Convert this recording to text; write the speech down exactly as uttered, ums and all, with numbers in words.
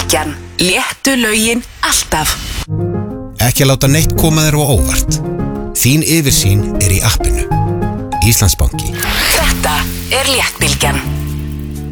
Léttbylgjan. Léttu lögin alltaf. Ekki að láta neitt koma þér á óvart. Þín yfirsýn er í appinu. Íslandsbanki. Þetta er Léttbylgjan.